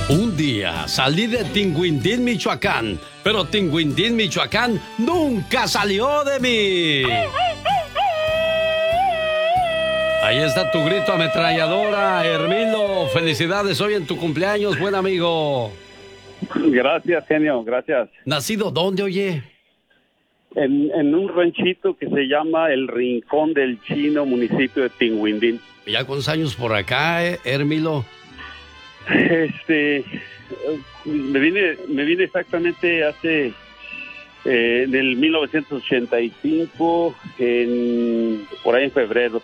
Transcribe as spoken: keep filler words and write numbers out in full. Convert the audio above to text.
Un día salí de Tinguindín, Michoacán, pero Tinguindín, Michoacán nunca salió de mí. Ahí está tu grito ametralladora, Hermilo. Felicidades hoy en tu cumpleaños, buen amigo. Gracias, genio, gracias. ¿Nacido dónde, oye? En, en un ranchito que se llama El Rincón del Chino, municipio de Tinguindín. ¿Ya cuántos años por acá, eh, Hermilo? Este, me vine, me vine exactamente hace, eh, en el mil novecientos ochenta y cinco, en, por ahí en febrero.